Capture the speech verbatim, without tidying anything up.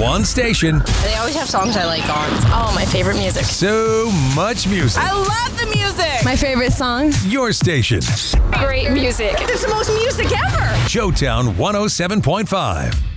One station. They always have songs I like on. It's all my favorite music. So much music. I love the music. My favorite song. Your station. Great music. It's the most music ever. Showtown one oh seven point five.